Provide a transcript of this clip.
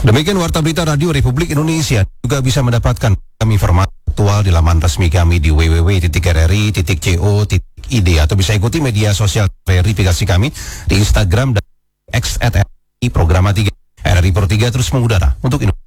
Demikian Warta Berita Radio Republik Indonesia. Juga bisa mendapatkan informasi aktual di laman resmi kami di www.rri.co.id atau bisa ikuti media sosial verifikasi kami di Instagram dan X @RRI Programa 3. RRI Pro 3 terus mengudara untuk Indonesia.